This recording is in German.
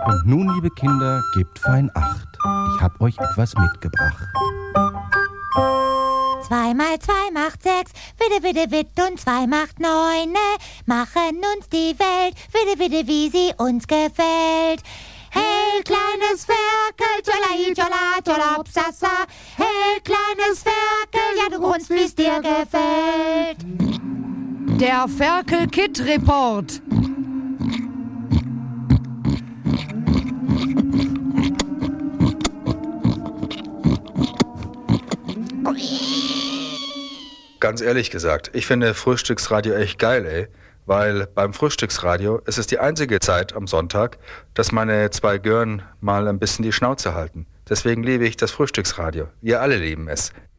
Und nun, liebe Kinder, gebt fein Acht. Ich hab euch etwas mitgebracht. 2 mal 2 macht 6, witte, witte, witt, und 2 macht 9, machen uns die Welt, witte, witte, wie sie uns gefällt. Hey, kleines Ferkel, tjolai, tjola, tjola, upsasa. Hey, kleines Ferkel, ja, du grunzt, wie's dir gefällt. Der Ferkel-Kid-Report. Ganz ehrlich gesagt, ich finde Frühstücksradio echt geil, ey. Weil beim Frühstücksradio ist es die einzige Zeit am Sonntag, dass meine 2 Gören mal ein bisschen die Schnauze halten. Deswegen liebe ich das Frühstücksradio. Wir alle lieben es.